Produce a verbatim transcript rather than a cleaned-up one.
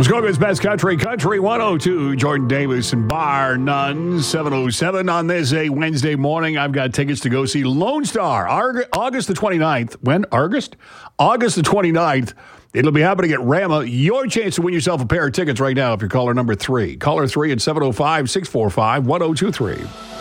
Muskoka's Best Country, Country one oh two. Jordan Davis and Bar None, seven oh seven on this a Wednesday morning. I've got tickets to go see Lone Star, August the twenty-ninth. When? August? August the twenty-ninth. It'll be happening at Rama. Your chance to win yourself a pair of tickets right now if you're caller number three. Caller three at seven oh five, six four five, one oh two three.